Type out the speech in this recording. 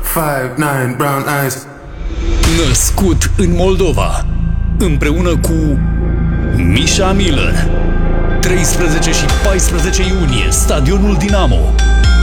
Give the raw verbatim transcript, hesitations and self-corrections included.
five nine brown eyes. Născut în Moldova, împreună cu Misha Miller. treisprezece și paisprezece iunie, Stadionul Dinamo.